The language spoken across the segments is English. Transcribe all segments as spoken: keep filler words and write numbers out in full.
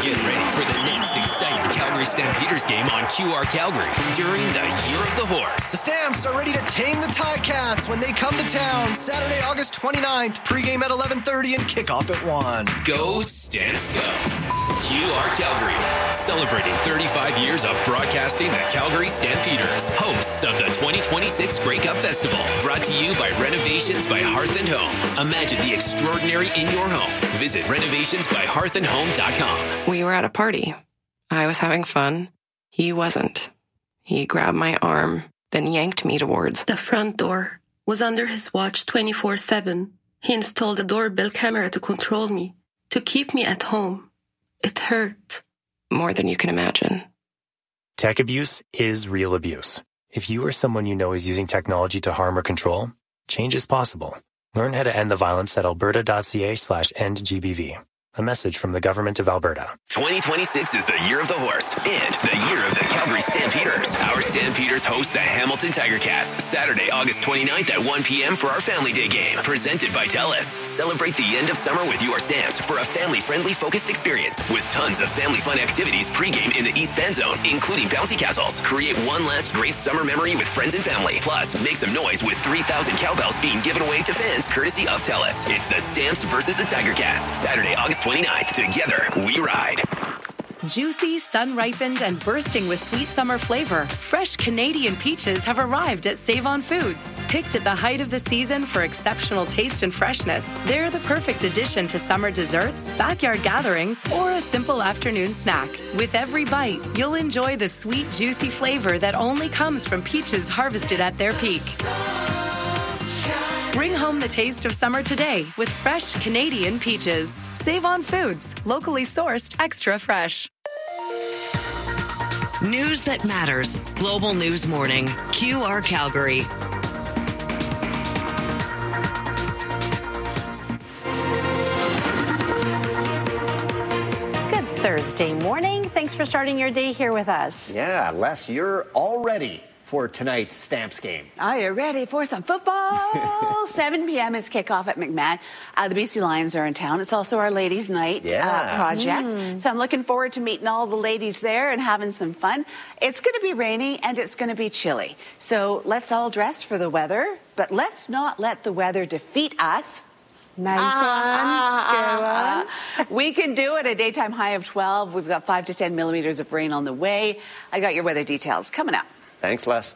Get ready for the next exciting Calgary Stampeders game on Q R Calgary during the Year of the Horse. The Stamps are ready to tame the Ticats when they come to town Saturday, August twenty-ninth. Pregame at eleven thirty and kickoff at one. Go Stamps go. Q R Calgary, celebrating thirty-five years of broadcasting the Calgary Stampeders, hosts of the twenty twenty-six Grey Cup Festival, brought to you by Renovations by Hearth and Home. Imagine the extraordinary in your home. Visit renovations by hearth and home dot com. We were at a party. I was having fun. He wasn't. He grabbed my arm, then yanked me towards the front door. Was under his watch twenty-four seven. He installed a doorbell camera to control me, to keep me at home. It hurt. More than you can imagine. Tech abuse is real abuse. If you or someone you know is using technology to harm or control, change is possible. Learn how to end the violence at alberta.ca slash end GBV. A message from the Government of Alberta. twenty twenty-six is the Year of the Horse and the Year of the Calgary Stampeders. Our Stampeders host the Hamilton Tiger Cats Saturday, August twenty-ninth at one p.m. for our Family Day game, presented by TELUS. Celebrate the end of summer with your Stamps for a family-friendly focused experience with tons of family fun activities pregame in the East Van Zone, including bouncy castles. Create one last great summer memory with friends and family. Plus, make some noise with three thousand cowbells being given away to fans courtesy of TELUS. It's the Stamps versus the Tiger Cats Saturday, August twenty-ninth. Together, we ride. Juicy, sun-ripened, and bursting with sweet summer flavor, fresh Canadian peaches have arrived at Save-On Foods. Picked at the height of the season for exceptional taste and freshness, they're the perfect addition to summer desserts, backyard gatherings, or a simple afternoon snack. With every bite, you'll enjoy the sweet, juicy flavor that only comes from peaches harvested at their peak. Bring home the taste of summer today with fresh Canadian peaches. Save on Foods, locally sourced, extra fresh. News that matters. Global News Morning. Q R Calgary. Good Thursday morning. Thanks for starting your day here with us. Yeah, Les, you're all ready for tonight's Stamps game. Are you ready for some football? seven p.m. is kickoff at McMahon. Uh, the B C Lions are in town. It's also our Ladies' Night yeah. uh, project. Mm. So I'm looking forward to meeting all the ladies there and having some fun. It's going to be rainy and it's going to be chilly. So let's all dress for the weather, but let's not let the weather defeat us. Nice ah, one. Good one. We can do it. A daytime high of twelve. We've got five to ten millimeters of rain on the way. I got your weather details coming up. Thanks, Les.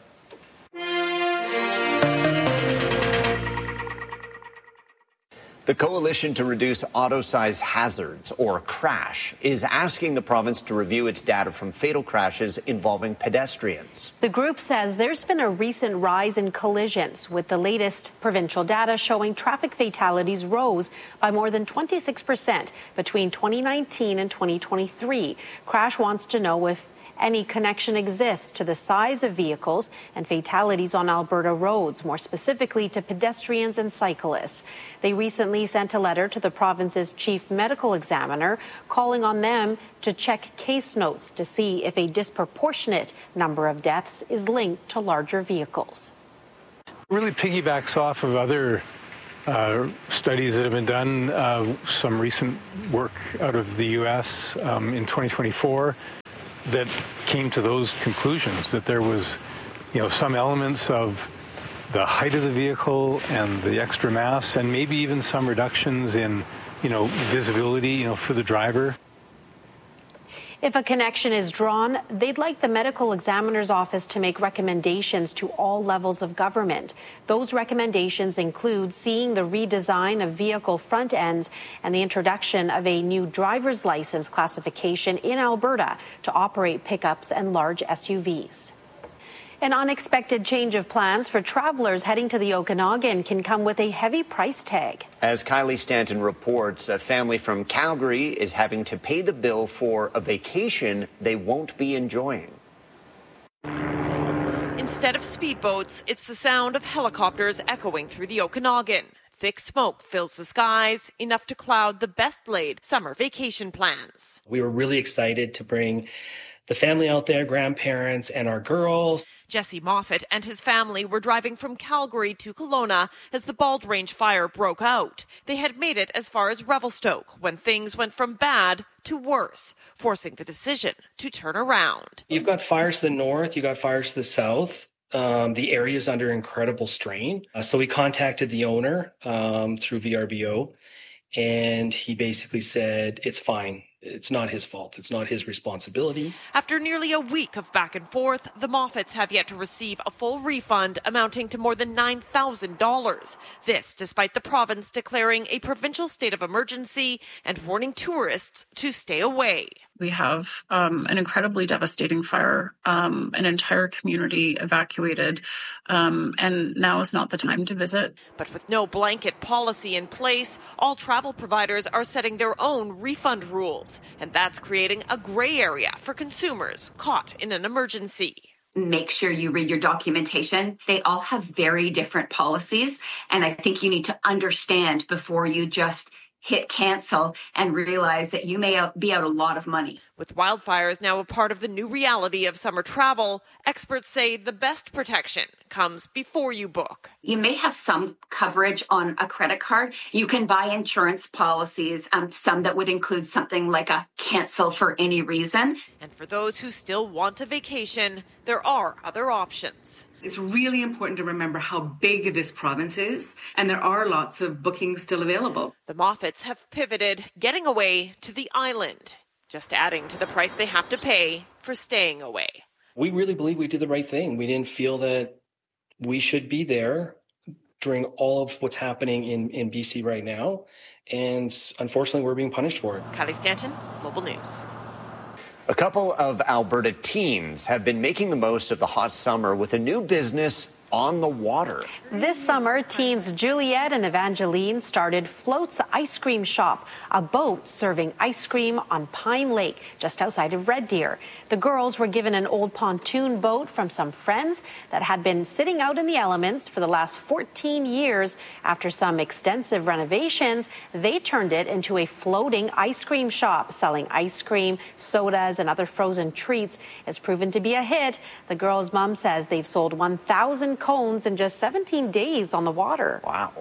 The Coalition to Reduce Auto-Size Hazards, or CRASH, is asking the province to review its data from fatal crashes involving pedestrians. The group says there's been a recent rise in collisions, with the latest provincial data showing traffic fatalities rose by more than twenty-six percent between twenty nineteen and twenty twenty-three. CRASH wants to know if any connection exists to the size of vehicles and fatalities on Alberta roads, more specifically to pedestrians and cyclists. They recently sent a letter to the province's chief medical examiner calling on them to check case notes to see if a disproportionate number of deaths is linked to larger vehicles. It really piggybacks off of other uh, studies that have been done, uh, some recent work out of the U S um, in twenty twenty-four. That came to those conclusions, that there was, you know, some elements of the height of the vehicle and the extra mass, and maybe even some reductions in, you know, visibility, you know, for the driver. If a connection is drawn, they'd like the medical examiner's office to make recommendations to all levels of government. Those recommendations include seeing the redesign of vehicle front ends and the introduction of a new driver's license classification in Alberta to operate pickups and large S U Vs. An unexpected change of plans for travelers heading to the Okanagan can come with a heavy price tag. As Kylie Stanton reports, a family from Calgary is having to pay the bill for a vacation they won't be enjoying. Instead of speedboats, it's the sound of helicopters echoing through the Okanagan. Thick smoke fills the skies, enough to cloud the best-laid summer vacation plans. We were really excited to bring the family out there, grandparents, and our girls. Jesse Moffat and his family were driving from Calgary to Kelowna as the Bald Range fire broke out. They had made it as far as Revelstoke when things went from bad to worse, forcing the decision to turn around. You've got fires to the north, you've got fires to the south. Um, the area is under incredible strain. Uh, so we contacted the owner um, through V R B O, and he basically said, it's fine. It's not his fault. It's not his responsibility. After nearly a week of back and forth, the Moffats have yet to receive a full refund amounting to more than nine thousand dollars. This despite the province declaring a provincial state of emergency and warning tourists to stay away. We have um, an incredibly devastating fire, um, an entire community evacuated, um, and now is not the time to visit. But with no blanket policy in place, all travel providers are setting their own refund rules, and that's creating a gray area for consumers caught in an emergency. Make sure you read your documentation. They all have very different policies, and I think you need to understand before you just hit cancel and realize that you may out, be out a lot of money. With wildfires now a part of the new reality of summer travel, experts say the best protection comes before you book. You may have some coverage on a credit card. You can buy insurance policies, um, some that would include something like a cancel for any reason. And for those who still want a vacation, there are other options. It's really important to remember how big this province is, and there are lots of bookings still available. The Moffats have pivoted, getting away to the island, just adding to the price they have to pay for staying away. We really believe we did the right thing. We didn't feel that we should be there during all of what's happening in, in B C right now, and unfortunately we're being punished for it. Kylie Stanton, Global News. A couple of Alberta teens have been making the most of the hot summer with a new business on the water. This summer, teens Juliet and Evangeline started Float's Ice Cream Shop, a boat serving ice cream on Pine Lake, just outside of Red Deer. The girls were given an old pontoon boat from some friends that had been sitting out in the elements for the last fourteen years. After some extensive renovations, they turned it into a floating ice cream shop, selling ice cream, sodas, and other frozen treats. It's proven to be a hit. The girls' mom says they've sold one thousand cones in just seventeen days on the water. Wow.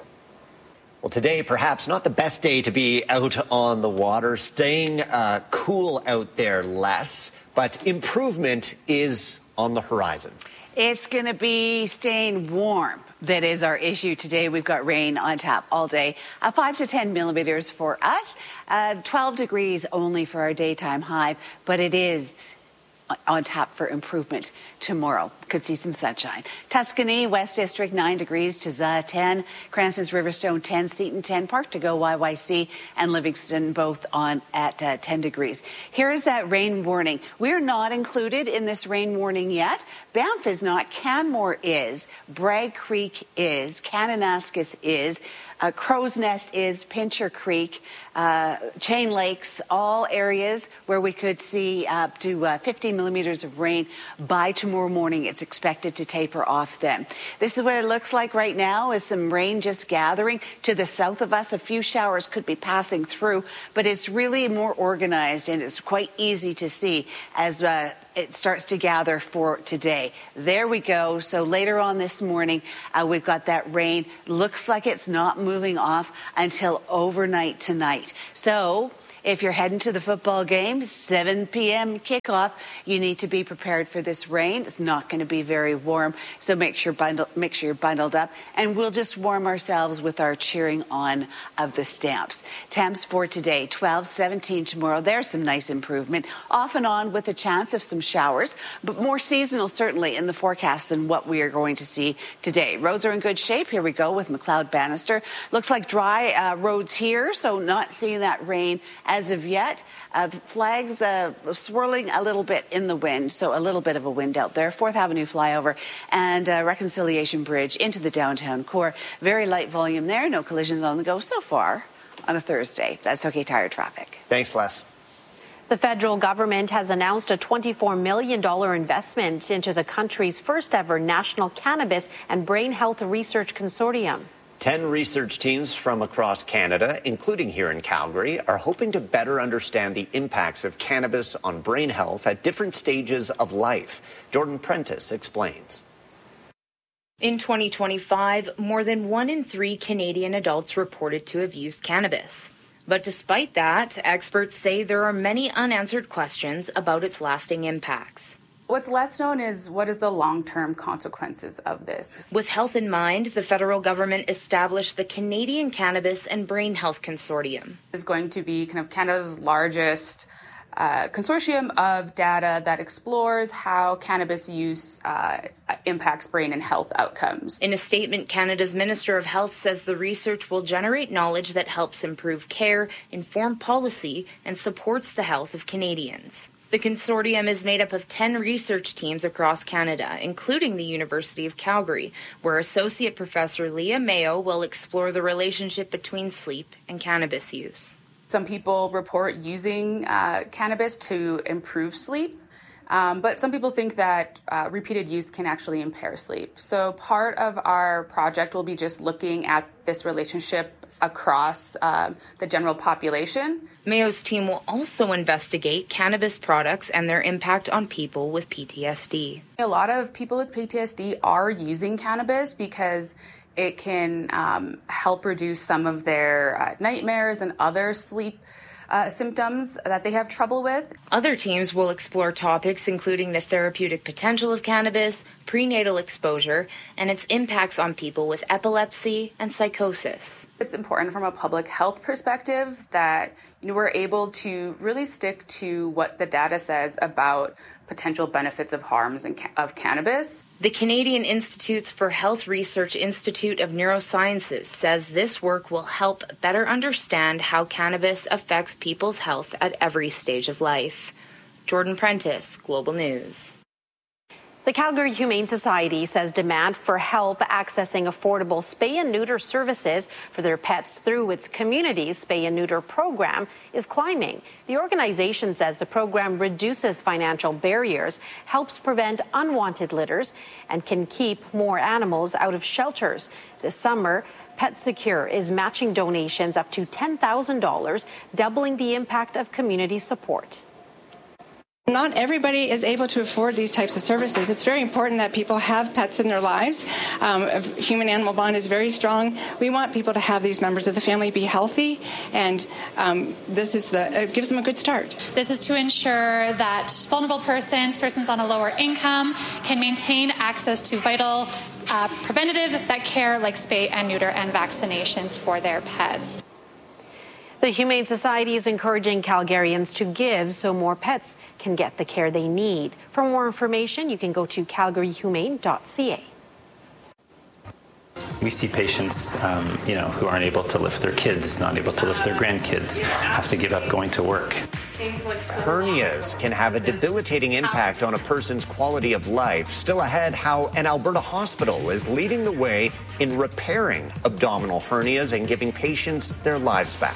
Well, today, perhaps not the best day to be out on the water, staying uh, cool out there less, but improvement is on the horizon. It's going to be staying warm. That is our issue today. We've got rain on tap all day. Uh, five to ten millimeters for us. Uh, twelve degrees only for our daytime high, but it is on tap for improvement tomorrow. Could see some sunshine. Tuscany, West District, nine degrees. Tazaa, ten. Cranston's Riverstone, ten. Seton, ten. Park to go, Y Y C, and Livingston both on at uh, ten degrees. Here is that rain warning. We're not included in this rain warning yet. Banff is not. Canmore is. Bragg Creek is. Kananaskis is. Uh, Crow's Nest is, Pincher Creek, uh, Chain Lakes, all areas where we could see up to uh, fifty millimeters of rain by tomorrow morning. It's expected to taper off then. This is what it looks like right now, is some rain just gathering to the south of us. A few showers could be passing through, but it's really more organized and it's quite easy to see as uh, it starts to gather for today. There we go. So later on this morning, uh, we've got that rain. Looks like it's not moving off until overnight tonight. So if you're heading to the football game, seven p.m. kickoff, you need to be prepared for this rain. It's not going to be very warm, so make sure bundle, make sure you're bundled up, and we'll just warm ourselves with our cheering on of the Stamps. Temps for today, twelve, seventeen tomorrow. There's some nice improvement, off and on with a chance of some showers, but more seasonal certainly in the forecast than what we are going to see today. Roads are in good shape. Here we go with McLeod Bannister. Looks like dry uh, roads here, so not seeing that rain as of yet. Uh, the flags uh, swirling a little bit in the wind, so a little bit of a wind out there. Fourth Avenue flyover and uh, Reconciliation Bridge into the downtown core. Very light volume there. No collisions on the go so far on a Thursday. That's OK Tire traffic. Thanks, Les. The federal government has announced a twenty-four million dollars investment into the country's first ever National Cannabis and Brain Health Research Consortium. Ten research teams from across Canada, including here in Calgary, are hoping to better understand the impacts of cannabis on brain health at different stages of life. Jordan Prentice explains. In twenty twenty-five, more than one in three Canadian adults reported to have used cannabis. But despite that, experts say there are many unanswered questions about its lasting impacts. What's less known is what is the long-term consequences of this. With health in mind, the federal government established the Canadian Cannabis and Brain Health Consortium. It's going to be kind of Canada's largest uh, consortium of data that explores how cannabis use uh, impacts brain and health outcomes. In a statement, Canada's Minister of Health says the research will generate knowledge that helps improve care, inform policy, and supports the health of Canadians. The consortium is made up of ten research teams across Canada, including the University of Calgary, where Associate Professor Leah Mayo will explore the relationship between sleep and cannabis use. Some people report using uh, cannabis to improve sleep, um, but some people think that uh, repeated use can actually impair sleep. So part of our project will be just looking at this relationship across uh, the general population. Mayo's team will also investigate cannabis products and their impact on people with P T S D. A lot of people with P T S D are using cannabis because it can um, help reduce some of their uh, nightmares and other sleep Uh, symptoms that they have trouble with. Other teams will explore topics including the therapeutic potential of cannabis, prenatal exposure, and its impacts on people with epilepsy and psychosis. It's important from a public health perspective that you know, we're able to really stick to what the data says about potential benefits of harms in ca- of cannabis. The Canadian Institutes for Health Research Institute of Neurosciences says this work will help better understand how cannabis affects people's health at every stage of life. Jordan Prentice, Global News. The Calgary Humane Society says demand for help accessing affordable spay and neuter services for their pets through its community's spay and neuter program is climbing. The organization says the program reduces financial barriers, helps prevent unwanted litters, and can keep more animals out of shelters. This summer, PetSecure is matching donations up to ten thousand dollars, doubling the impact of community support. Not everybody is able to afford these types of services. It's very important that people have pets in their lives. Um, a human-animal bond is very strong. We want people to have these members of the family be healthy, and um, this is the it gives them a good start. This is to ensure that vulnerable persons, persons on a lower income, can maintain access to vital uh, preventative vet care like spay and neuter and vaccinations for their pets. The Humane Society is encouraging Calgarians to give so more pets can get the care they need. For more information, you can go to calgary humane dot c a. We see patients, um, you know, who aren't able to lift their kids, not able to lift their grandkids, have to give up going to work. Hernias can have a debilitating impact on a person's quality of life. Still ahead, how an Alberta hospital is leading the way in repairing abdominal hernias and giving patients their lives back.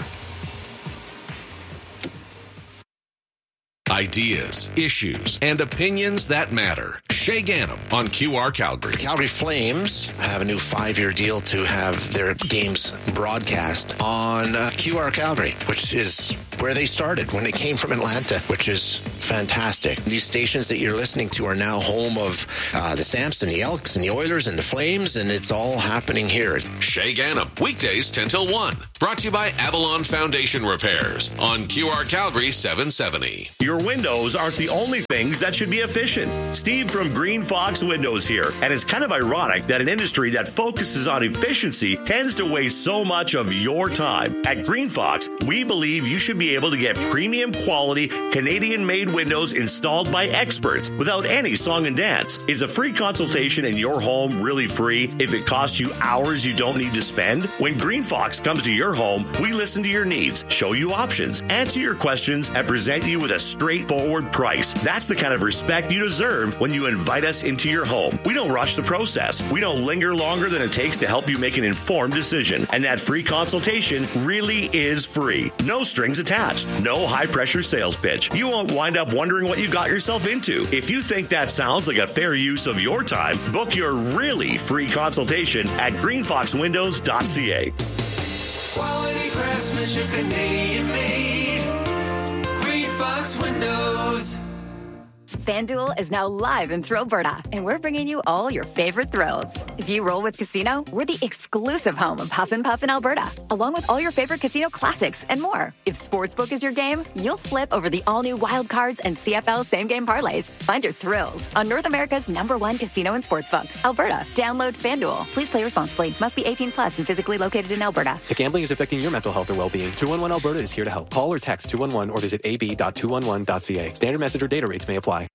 Ideas, issues, and opinions that matter. Shay Ganem on Q R Calgary. The Calgary Flames have a new five-year deal to have their games broadcast on uh, Q R Calgary, which is where they started when they came from Atlanta, which is fantastic. These stations that you're listening to are now home of uh, the Samps and the Elks and the Oilers and the Flames, and it's all happening here. Shay Ganem, weekdays ten till one. Brought to you by Avalon Foundation Repairs on Q R Calgary seven seventy. Your windows aren't the only things that should be efficient. Steve from Green Fox Windows here. And it's kind of ironic that an industry that focuses on efficiency tends to waste so much of your time. At Green Fox, we believe you should be able to get premium quality Canadian-made windows installed by experts without any song and dance. Is a free consultation in your home really free if it costs you hours you don't need to spend? When Green Fox comes to your home, we listen to your needs, show you options, answer your questions, and present you with a straightforward price. That's the kind of respect you deserve when you invite us into your home. We don't rush the process. We don't linger longer than it takes to help you make an informed decision. And that free consultation really is free. No strings attached. No high-pressure sales pitch. You won't wind up up wondering what you got yourself into. If you think that sounds like a fair use of your time, book your really free consultation at green fox windows dot c a. Quality craftsmanship, Canadian made. Green Fox Windows. FanDuel is now live in Thrillberta, and we're bringing you all your favorite thrills. If you roll with Casino, we're the exclusive home of Huff and Puff in Alberta, along with all your favorite casino classics and more. If Sportsbook is your game, you'll flip over the all-new Wild Cards and C F L same-game parlays. Find your thrills on North America's number one casino and sportsbook, Alberta. Download FanDuel. Please play responsibly. Must be eighteen plus and physically located in Alberta. If gambling is affecting your mental health or well-being, two one one Alberta is here to help. Call or text two one one or visit a b dot two one one dot c a. Standard message or data rates may apply.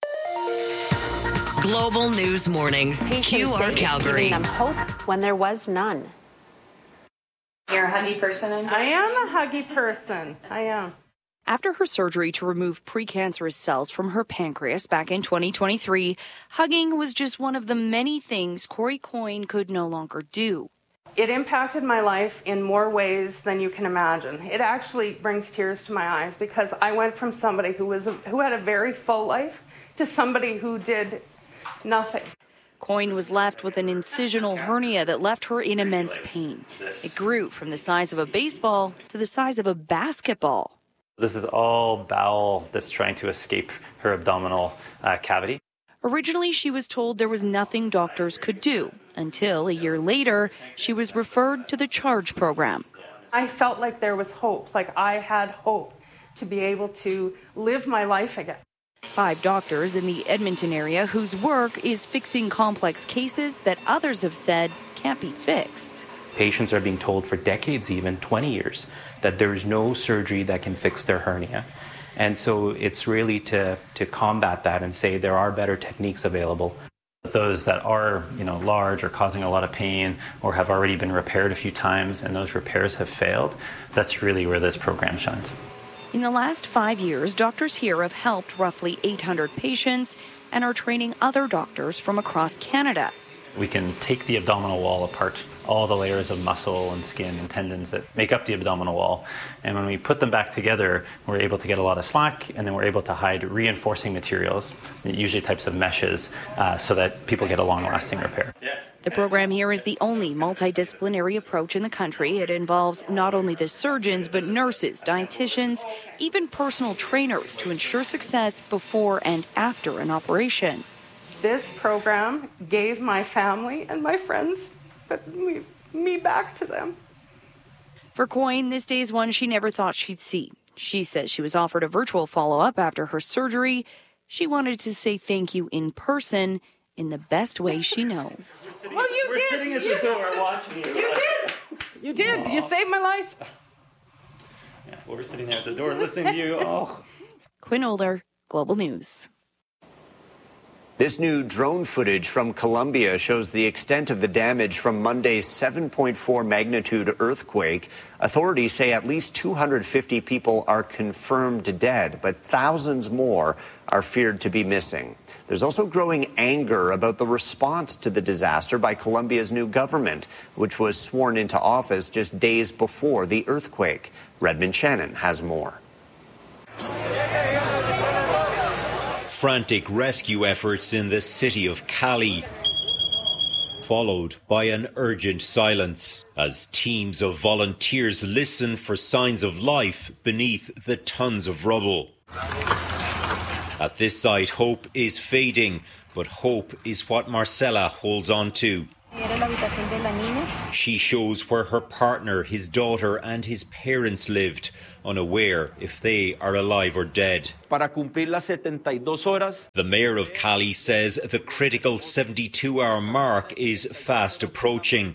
Global News Mornings, Q R Calgary. Giving them hope when there was none. You're a huggy person, I I am a huggy person. I am. After her surgery to remove precancerous cells from her pancreas back in twenty twenty-three, hugging was just one of the many things Corey Coyne could no longer do. It impacted my life in more ways than you can imagine. It actually brings tears to my eyes because I went from somebody who was a, who had a very full life to somebody who did nothing. Coyne was left with an incisional hernia that left her in immense pain. It grew from the size of a baseball to the size of a basketball. This is all bowel that's trying to escape her abdominal uh, cavity. Originally, she was told there was nothing doctors could do, until a year later, she was referred to the CHARGE program. I felt like there was hope, like I had hope to be able to live my life again. Five doctors in the Edmonton area whose work is fixing complex cases that others have said can't be fixed. Patients are being told for decades, even twenty years, that there's no surgery that can fix their hernia. And so it's really to, to combat that and say there are better techniques available. Those that are, you know, large or causing a lot of pain or have already been repaired a few times and those repairs have failed, that's really where this program shines. In the last five years, doctors here have helped roughly eight hundred patients and are training other doctors from across Canada. We can take the abdominal wall apart, all the layers of muscle and skin and tendons that make up the abdominal wall. And when we put them back together, we're able to get a lot of slack, and then we're able to hide reinforcing materials, usually types of meshes, uh, so that people get a long-lasting repair. The program here is the only multidisciplinary approach in the country. It involves not only the surgeons, but nurses, dietitians, even personal trainers to ensure success before and after an operation. This program gave my family and my friends but me, me back to them. For Coyne, this day is one she never thought she'd see. She says she was offered a virtual follow-up after her surgery. She wanted to say thank you in person in the best way she knows. Well, you We're did. sitting at you, the door watching you. You did. You did. You saved my life. Yeah, well, we're sitting there at the door listening to you. Oh. Quinn Older, Global News. This new drone footage from Colombia shows the extent of the damage from Monday's seven point four magnitude earthquake. Authorities say at least two hundred fifty people are confirmed dead, but thousands more are feared to be missing. There's also growing anger about the response to the disaster by Colombia's new government, which was sworn into office just days before the earthquake. Redmond Shannon has more. Frantic rescue efforts in the city of Cali, followed by an urgent silence as teams of volunteers listen for signs of life beneath the tons of rubble. At this site, hope is fading, but hope is what Marcela holds on to. She shows where her partner, his daughter and his parents lived, unaware if they are alive or dead. Para cumplir las setenta y dos horas. The mayor of Cali says the critical seventy-two hour mark is fast approaching.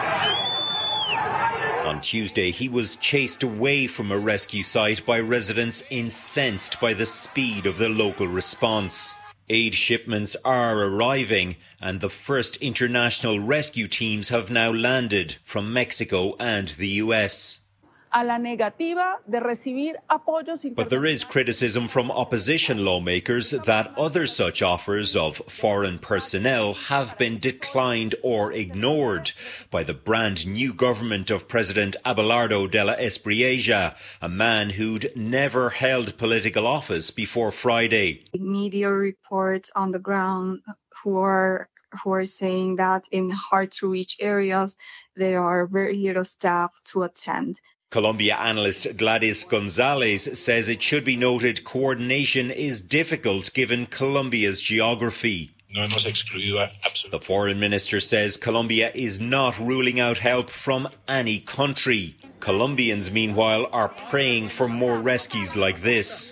On Tuesday, he was chased away from a rescue site by residents incensed by the speed of the local response. Aid shipments are arriving, and the first international rescue teams have now landed from Mexico and the U S. a la negativa de recibir apoyos. But there is criticism from opposition lawmakers that other such offers of foreign personnel have been declined or ignored by the brand new government of President Abelardo de la Espriella, a man who'd never held political office before Friday. Media reports on the ground who are who are saying that in hard-to-reach areas, there are very little staff to attend. Colombia analyst Gladys Gonzalez says it should be noted coordination is difficult given Colombia's geography. No hemos excluido absolutamente. The foreign minister says Colombia is not ruling out help from any country. Colombians, meanwhile, are praying for more rescues like this.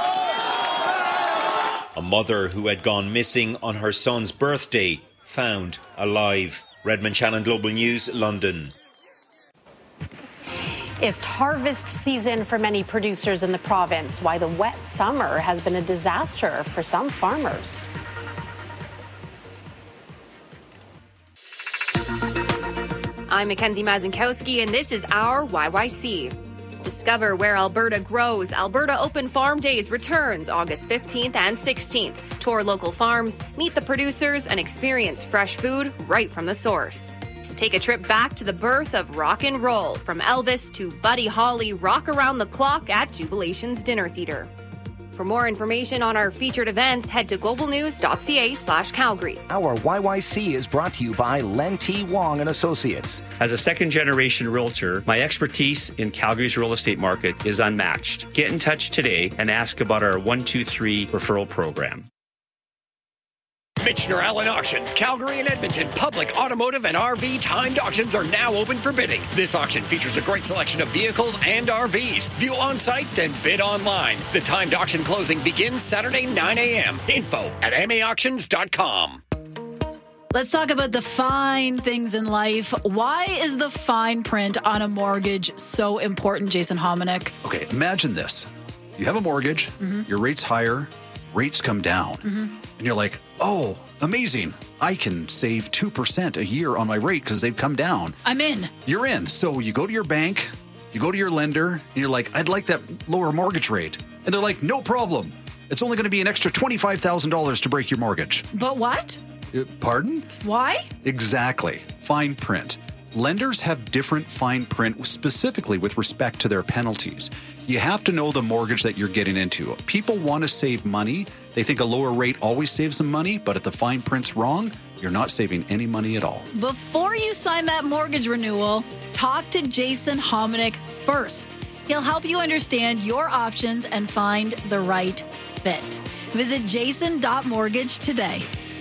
A mother who had gone missing on her son's birthday, found alive. Redmond Channel Global News, London. It's harvest season for many producers in the province. Why the wet summer has been a disaster for some farmers. I'm Mackenzie Mazinkowski, and this is our Y Y C. Discover where Alberta grows. Alberta Open Farm Days returns August fifteenth and sixteenth. Tour local farms, meet the producers, and experience fresh food right from the source. Take a trip back to the birth of rock and roll. From Elvis to Buddy Holly, rock around the clock at Jubilation's Dinner Theatre. For more information on our featured events, head to globalnews.ca slash Calgary. Our Y Y C is brought to you by Len T. Wong and Associates. As a second-generation realtor, my expertise in Calgary's real estate market is unmatched. Get in touch today and ask about our one two three referral program. Michener Allen Auctions, Calgary and Edmonton public automotive and R V timed auctions are now open for bidding. This auction features a great selection of vehicles and R Vs. View on site, then bid online. The timed auction closing begins Saturday nine a.m. Info at m a auctions dot com. Let's talk about the fine things in life. Why is the fine print on a mortgage so important, Jason Hominick? Okay, imagine this. You have a mortgage, mm-hmm. your rate's higher, rates come down. Mm-hmm. And you're like, oh, amazing. I can save two percent a year on my rate because they've come down. I'm in. You're in. So you go to your bank, you go to your lender, and you're like, I'd like that lower mortgage rate. And they're like, no problem. It's only going to be an extra twenty-five thousand dollars to break your mortgage. But what? Uh, pardon? Why? Exactly. Fine print. Lenders have different fine print specifically with respect to their penalties. You have to know the mortgage that you're getting into. People want to save money. They think a lower rate always saves them money, but if the fine print's wrong, you're not saving any money at all. Before you sign that mortgage renewal, talk to Jason Hominick first. He'll help you understand your options and find the right fit. Visit jason dot mortgage today.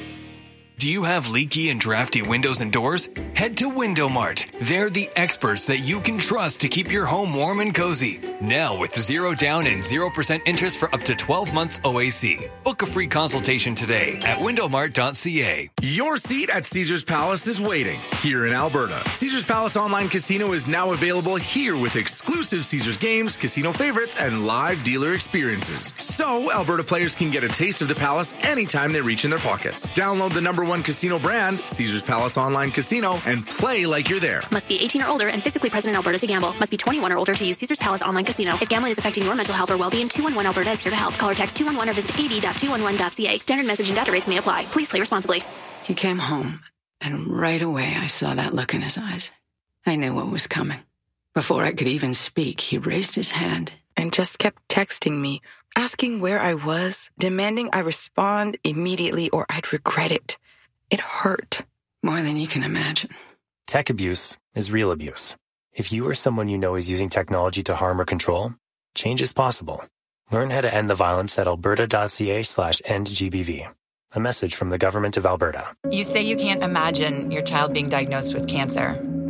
Do you have leaky and drafty windows and doors? Head to Window Mart. They're the experts that you can trust to keep your home warm and cozy. Now with zero down and zero percent interest for up to twelve months O A C. Book a free consultation today at window mart dot c a. Your seat at Caesars Palace is waiting here in Alberta. Caesars Palace Online Casino is now available here with exclusive Caesars games, casino favorites, and live dealer experiences. So Alberta players can get a taste of the Palace anytime they reach in their pockets. Download the number one casino brand, Caesars Palace Online Casino, and play like you're there. Must be eighteen or older and physically present in Alberta to gamble. Must be twenty-one or older to use Caesars Palace Online Casino. If gambling is affecting your mental health or well-being, two one one Alberta is here to help. Call or text two one one or visit a b dot two one one dot c a. Standard message and data rates may apply. Please play responsibly. He came home, and right away I saw that look in his eyes. I knew what was coming. Before I could even speak, he raised his hand and just kept texting me, asking where I was, demanding I respond immediately or I'd regret it. It hurt. More than you can imagine. Tech abuse is real abuse. If you or someone you know is using technology to harm or control, change is possible. Learn how to end the violence at alberta.ca slash endgbv. A message from the Government of Alberta. You say you can't imagine your child being diagnosed with cancer,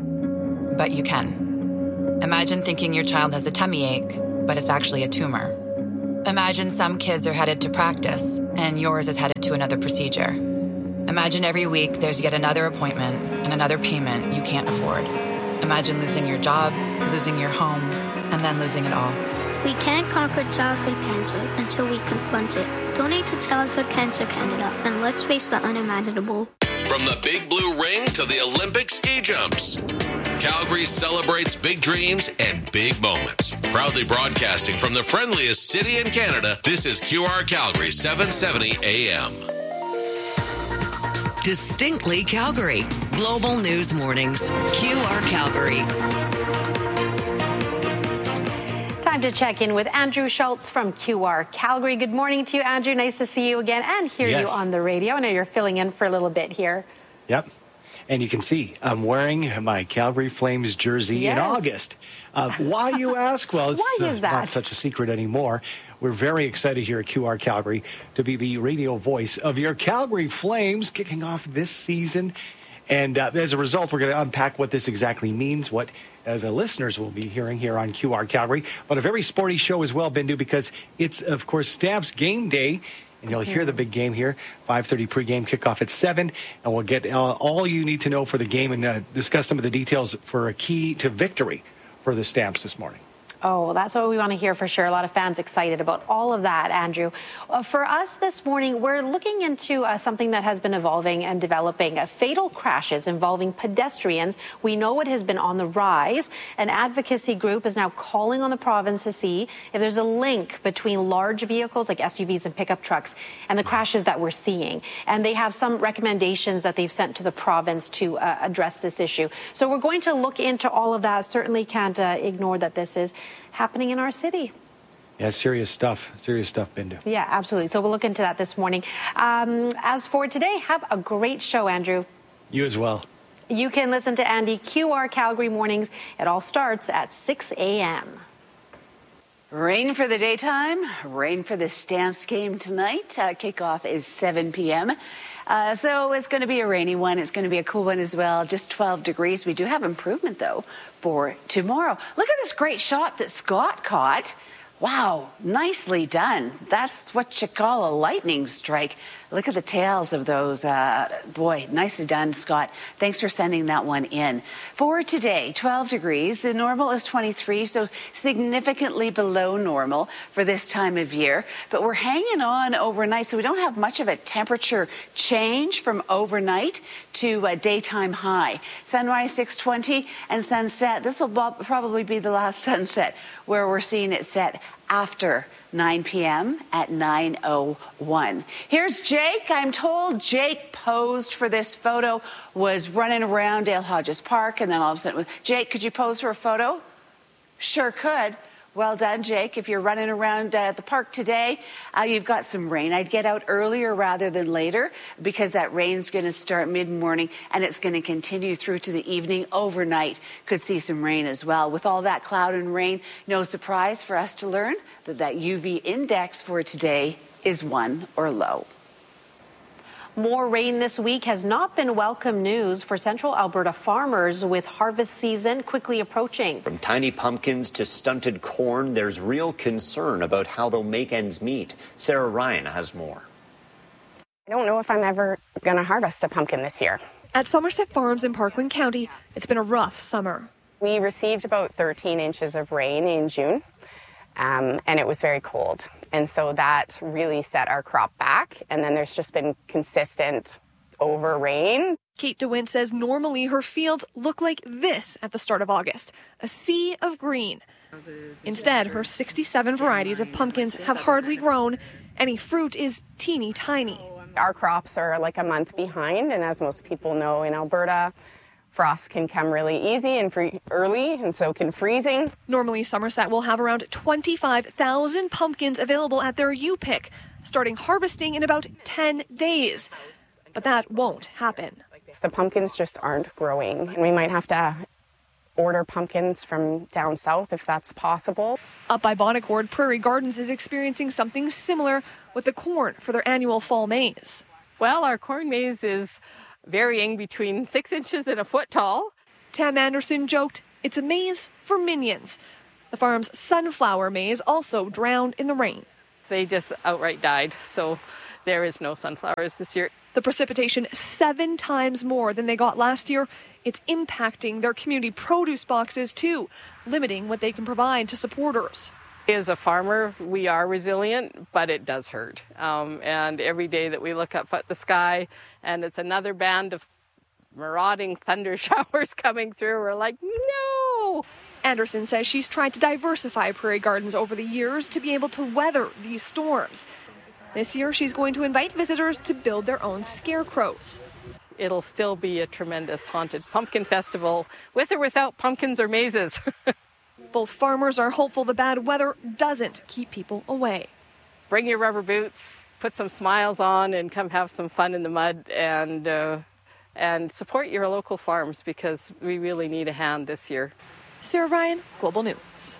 but you can. Imagine thinking your child has a tummy ache, but it's actually a tumor. Imagine some kids are headed to practice, and yours is headed to another procedure. Imagine every week there's yet another appointment and another payment you can't afford. Imagine losing your job, losing your home, and then losing it all. We can't conquer childhood cancer until we confront it. Donate to Childhood Cancer Canada, and let's face the unimaginable. From the Big Blue Ring to the Olympic ski jumps, Calgary celebrates big dreams and big moments. Proudly broadcasting from the friendliest city in Canada, this is Q R Calgary seven seventy A M. Distinctly Calgary. Global News Mornings. Q R Calgary. Time to check in with Andrew Schultz from Q R Calgary. Good morning to you, Andrew. Nice to see you again and hear Yes. you on the radio. I know you're filling in for a little bit here. Yep. And you can see I'm wearing my Calgary Flames jersey Yes. in August. Uh, why, you ask? Well, it's Why is uh, that? not such a secret anymore. We're very excited here at Q R Calgary to be the radio voice of your Calgary Flames kicking off this season. And uh, as a result, we're going to unpack what this exactly means, what uh, the listeners will be hearing here on Q R Calgary. But a very sporty show as well, Bindu, because it's, of course, Stamps game day. And you'll hear the big game here, five thirty pregame, kickoff at seven. And we'll get uh, all you need to know for the game and uh, discuss some of the details for a key to victory for the Stamps this morning. Oh, well, that's what we want to hear for sure. A lot of fans excited about all of that, Andrew. Uh, for us this morning, we're looking into uh, something that has been evolving and developing. Uh, fatal crashes involving pedestrians. We know it has been on the rise. An advocacy group is now calling on the province to see if there's a link between large vehicles like S U Vs and pickup trucks and the crashes that we're seeing. And they have some recommendations that they've sent to the province to uh, address this issue. So we're going to look into all of that. Certainly can't uh, ignore that this is happening in our city. Yeah, serious stuff. Serious stuff, Bindu. Yeah, absolutely. So we'll look into that this morning. Um, as for today, have a great show, Andrew. You as well. You can listen to Andy Q R Calgary mornings. It all starts at six a.m. Rain for the daytime, rain for the Stamps game tonight. Uh, kickoff is seven p.m. Uh, so it's going to be a rainy one. It's going to be a cool one as well. Just twelve degrees. We do have improvement, though, for tomorrow. Look at this great shot that Scott caught. Wow, nicely done. That's what you call a lightning strike. Look at the tails of those. Uh, boy, nicely done, Scott. Thanks for sending that one in. For today, twelve degrees. The normal is twenty-three, so significantly below normal for this time of year. But we're hanging on overnight, so we don't have much of a temperature change from overnight to a daytime high. Sunrise six twenty and sunset. This will probably be the last sunset where we're seeing it set after nine p.m. at nine oh one. Here's Jake. I'm told Jake posed for this photo, was running around Dale Hodges Park, and then all of a sudden, Jake, could you pose for a photo? Sure could. Well done, Jake. If you're running around uh, the park today, uh, you've got some rain. I'd get out earlier rather than later because that rain's going to start mid-morning and it's going to continue through to the evening. Overnight, could see some rain as well. With all that cloud and rain, no surprise for us to learn that that U V index for today is one or low. More rain this week has not been welcome news for central Alberta farmers with harvest season quickly approaching. From tiny pumpkins to stunted corn, there's real concern about how they'll make ends meet. Sarah Ryan has more. I don't know if I'm ever going to harvest a pumpkin this year. At Somerset Farms in Parkland County, it's been a rough summer. We received about thirteen inches of rain in June, um, and it was very cold. And so that really set our crop back. And then there's just been consistent over rain. Kate DeWint says normally her fields look like this at the start of August, a sea of green. Instead, her sixty-seven varieties of pumpkins have hardly grown. Any fruit is teeny tiny. Our crops are like a month behind. And as most people know in Alberta, frost can come really easy and free early, and so can freezing. Normally, Somerset will have around twenty-five thousand pumpkins available at their U-Pick, starting harvesting in about ten days. But that won't happen. The pumpkins just aren't growing, and we might have to order pumpkins from down south if that's possible. Up by Bonaccord, Prairie Gardens is experiencing something similar with the corn for their annual fall maize. Well, our corn maize is varying between six inches and a foot tall. Tam Anderson joked, it's a maize for minions. The farm's sunflower maize also drowned in the rain. They just outright died, so there is no sunflowers this year. The precipitation seven times more than they got last year. It's impacting their community produce boxes too, limiting what they can provide to supporters. As a farmer, we are resilient, but it does hurt. Um, and every day that we look up at the sky and it's another band of marauding thunder showers coming through. We're like, no! Anderson says she's tried to diversify Prairie Gardens over the years to be able to weather these storms. This year, she's going to invite visitors to build their own scarecrows. It'll still be a tremendous haunted pumpkin festival, with or without pumpkins or mazes. Both farmers are hopeful the bad weather doesn't keep people away. Bring your rubber boots, put some smiles on, and come have some fun in the mud, and uh, and support your local farms, because we really need a hand this year. Sarah Ryan, Global News.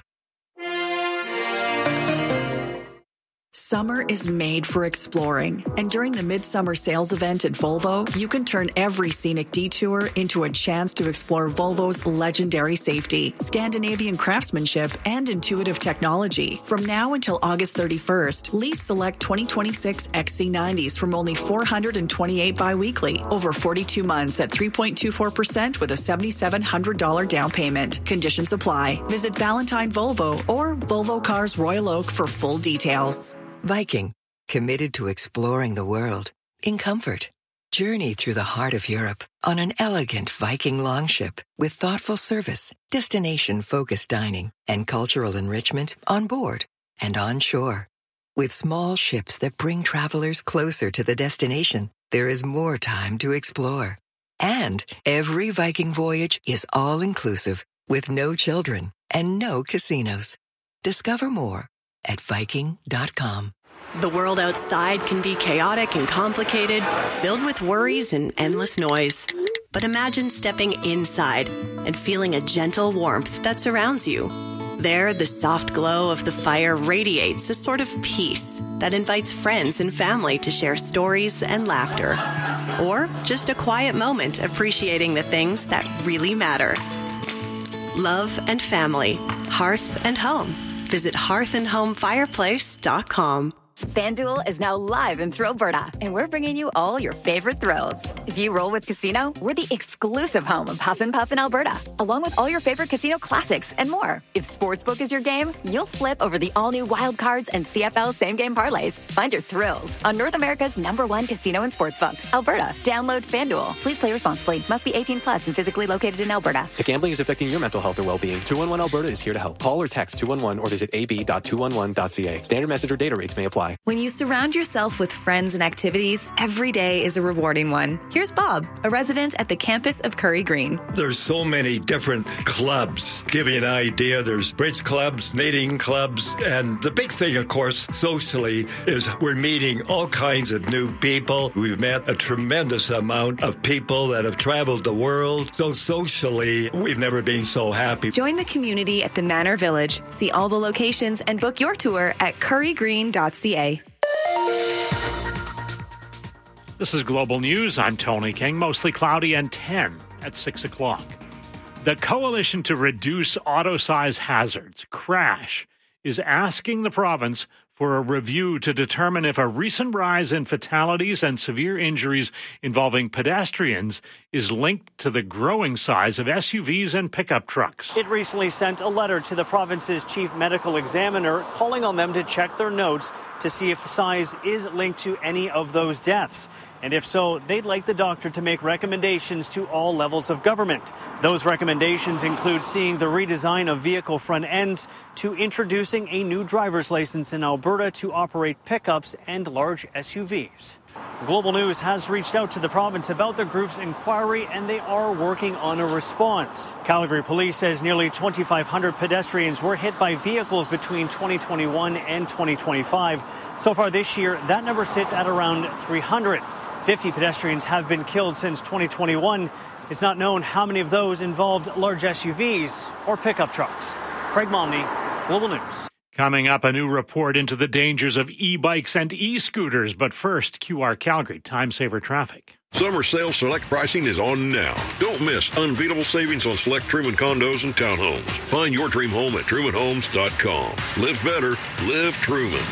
Summer is made for exploring, and during the Midsummer Sales Event at Volvo, you can turn every scenic detour into a chance to explore Volvo's legendary safety, Scandinavian craftsmanship, and intuitive technology. From now until August thirty-first, lease select twenty twenty-six X C nineties from only four hundred twenty-eight biweekly, over forty-two months at three point two four percent with a seven thousand seven hundred dollars down payment. Conditions apply. Visit Valentine Volvo or Volvo Cars Royal Oak for full details. Viking, committed to exploring the world in comfort. Journey through the heart of Europe on an elegant Viking longship with thoughtful service, destination-focused dining, and cultural enrichment on board and on shore. With small ships that bring travelers closer to the destination, there is more time to explore. And every Viking voyage is all-inclusive with no children and no casinos. Discover more at Viking dot com. The world outside can be chaotic and complicated, filled with worries and endless noise. But imagine stepping inside and feeling a gentle warmth that surrounds you. There, the soft glow of the fire radiates a sort of peace that invites friends and family to share stories and laughter. Or just a quiet moment appreciating the things that really matter. Love and family, hearth and home. Visit hearth and home fireplace dot com. FanDuel is now live in Thrillberta, and we're bringing you all your favorite thrills. If you roll with Casino, we're the exclusive home of Huff and Puff in Alberta, along with all your favorite casino classics and more. If Sportsbook is your game, you'll flip over the all-new Wild Cards and C F L same-game parlays. Find your thrills on North America's number one casino and sportsbook, Alberta. Download FanDuel. Please play responsibly. Must be eighteen plus and physically located in Alberta. If gambling is affecting your mental health or well-being, two one one Alberta is here to help. Call or text two one one or visit a b dot two one one dot c a. Standard message or data rates may apply. When you surround yourself with friends and activities, every day is a rewarding one. Here's Bob, a resident at the campus of Curry Green. There's so many different clubs. Give you an idea, there's bridge clubs, knitting clubs, and the big thing, of course, socially, is we're meeting all kinds of new people. We've met a tremendous amount of people that have traveled the world. So socially, we've never been so happy. Join the community at the Manor Village. See all the locations and book your tour at curry green dot c a. This is Global News. I'm Tony King. Mostly cloudy and ten at six o'clock. The Coalition to Reduce Auto Size Hazards, CRASH, is asking the province for a review to determine if a recent rise in fatalities and severe injuries involving pedestrians is linked to the growing size of S U Vs and pickup trucks. It recently sent a letter to the province's chief medical examiner calling on them to check their notes to see if the size is linked to any of those deaths. And if so, they'd like the doctor to make recommendations to all levels of government. Those recommendations include seeing the redesign of vehicle front ends to introducing a new driver's license in Alberta to operate pickups and large S U Vs. Global News has reached out to the province about the group's inquiry, and they are working on a response. Calgary Police says nearly twenty-five hundred pedestrians were hit by vehicles between twenty twenty-one and twenty twenty-five. So far this year, that number sits at around three hundred. fifty pedestrians have been killed since twenty twenty-one. It's not known how many of those involved large S U Vs or pickup trucks. Craig Momney, Global News. Coming up, a new report into the dangers of e-bikes and e-scooters. But first, Q R Calgary, Time Saver Traffic. Summer sale select pricing is on now. Don't miss unbeatable savings on select Truman condos and townhomes. Find your dream home at truman homes dot com. Live better, live Truman.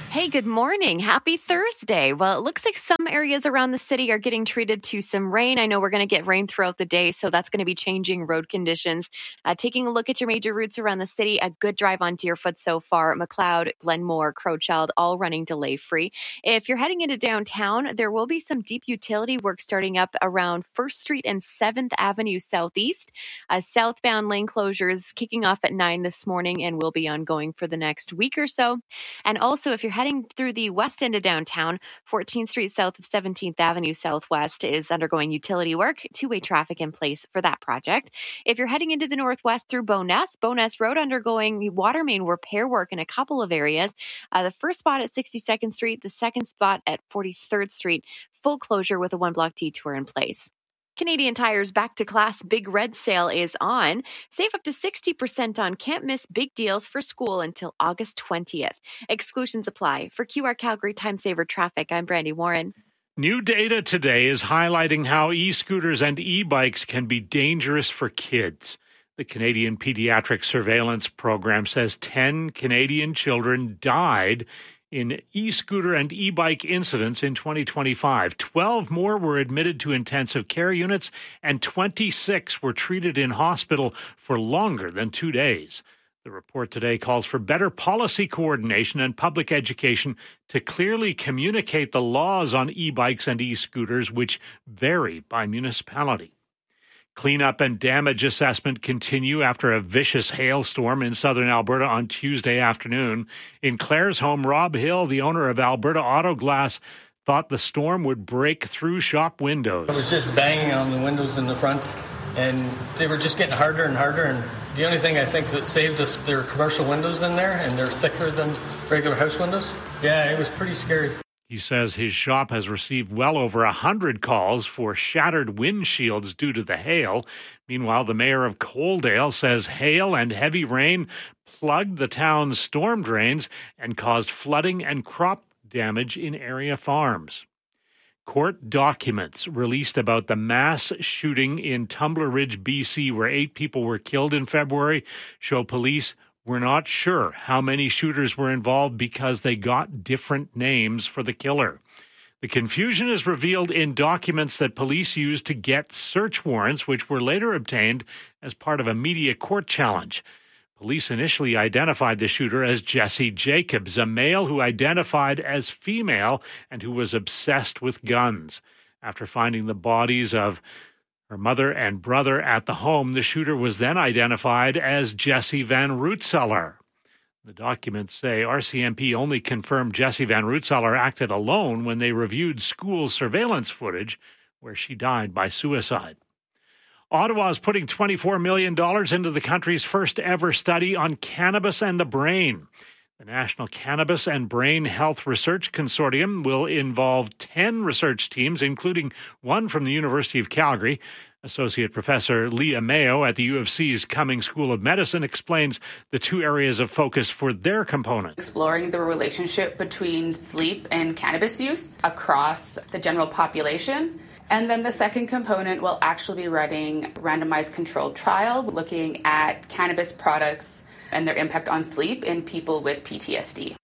Hey, good morning. Happy Thursday. Well, it looks like some areas around the city are getting treated to some rain. I know we're going to get rain throughout the day, so that's going to be changing road conditions. Uh, taking a look at your major routes around the city, a good drive on Deerfoot so far. McLeod, Glenmore, Crowchild, all running delay-free. If you're heading into downtown, there will be some deep utility work starting up around First Street and seventh Avenue Southeast. Uh, southbound lane closures kicking off at nine this morning and will be ongoing for the next week or so. And also, if you're heading through the west end of downtown, fourteenth Street south of seventeenth Avenue Southwest is undergoing utility work, two-way traffic in place for that project. If you're heading into the northwest through Bowness, Bowness Road undergoing water main repair work in a couple of areas. Uh, the first spot at sixty-second Street, the second spot at forty-third Street, full closure with a one-block detour in place. Canadian Tire's Back to Class Big Red Sale is on. Save up to sixty percent on can't miss big deals for school until August twentieth. Exclusions apply. For Q R Calgary Time Saver Traffic, I'm Brandy Warren. New data today is highlighting how e-scooters and e-bikes can be dangerous for kids. The Canadian Pediatric Surveillance Program says ten Canadian children died in e-scooter and e-bike incidents in twenty twenty-five. twelve more were admitted to intensive care units and twenty-six were treated in hospital for longer than two days. The report today calls for better policy coordination and public education to clearly communicate the laws on e-bikes and e-scooters, which vary by municipality. Cleanup and damage assessment continue after a vicious hailstorm in southern Alberta on Tuesday afternoon. In Clare's home, Rob Hill, the owner of Alberta Auto Glass, thought the storm would break through shop windows. It was just banging on the windows in the front, and they were just getting harder and harder. And the only thing I think that saved us, there were commercial windows in there, and they're thicker than regular house windows. Yeah, it was pretty scary. He says his shop has received well over one hundred calls for shattered windshields due to the hail. Meanwhile, the mayor of Coaldale says hail and heavy rain plugged the town's storm drains and caused flooding and crop damage in area farms. Court documents released about the mass shooting in Tumbler Ridge, B C, where eight people were killed in February, show police We're not sure how many shooters were involved because they got different names for the killer. The confusion is revealed in documents that police used to get search warrants, which were later obtained as part of a media court challenge. Police initially identified the shooter as Jesse Jacobs, a male who identified as female and who was obsessed with guns. After finding the bodies of her mother and brother at the home, the shooter was then identified as Jesse Van Rootseller. The documents say R C M P only confirmed Jesse Van Rootseller acted alone when they reviewed school surveillance footage where she died by suicide. Ottawa is putting twenty-four million dollars into the country's first ever study on cannabis and the brain. The National Cannabis and Brain Health Research Consortium will involve ten research teams, including one from the University of Calgary. Associate Professor Leah Mayo at the U of C's Cummings School of Medicine explains the two areas of focus for their component. Exploring the relationship between sleep and cannabis use across the general population. And then the second component will actually be running a randomized controlled trial looking at cannabis products and their impact on sleep in people with P T S D.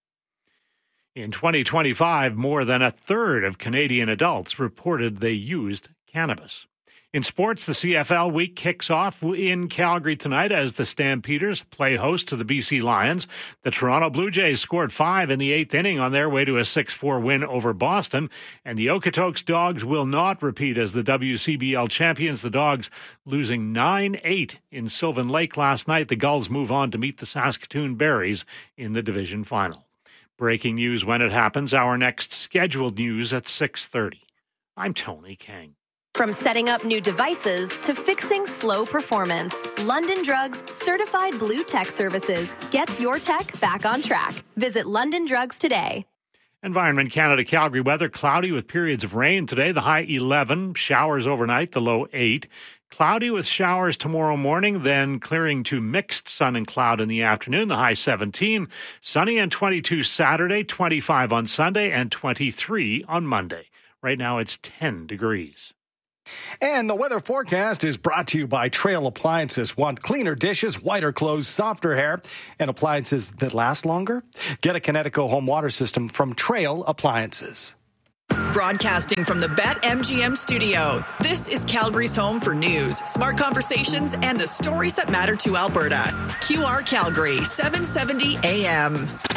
In twenty twenty-five, more than a third of Canadian adults reported they used cannabis. In sports, the C F L week kicks off in Calgary tonight as the Stampeders play host to the B C Lions. The Toronto Blue Jays scored five in the eighth inning on their way to a six four win over Boston. And the Okotoks Dogs will not repeat as the W C B L champions. The Dogs losing nine eight in Sylvan Lake last night. The Gulls move on to meet the Saskatoon Berries in the division final. Breaking news when it happens. Our next scheduled news at six thirty. I'm Tony King. From setting up new devices to fixing slow performance, London Drugs Certified Blue Tech Services gets your tech back on track. Visit London Drugs today. Environment Canada Calgary weather, cloudy with periods of rain today, the high eleven, showers overnight, the low eight. Cloudy with showers tomorrow morning, then clearing to mixed sun and cloud in the afternoon, the high seventeen. Sunny and twenty-two Saturday, twenty-five on Sunday, and twenty-three on Monday. Right now it's ten degrees. And the weather forecast is brought to you by Trail Appliances. Want cleaner dishes, whiter clothes, softer hair, and appliances that last longer? Get a Kinetico home water system from Trail Appliances. Broadcasting from the BetMGM studio, this is Calgary's home for news, smart conversations, and the stories that matter to Alberta. Q R Calgary, seven seventy A M.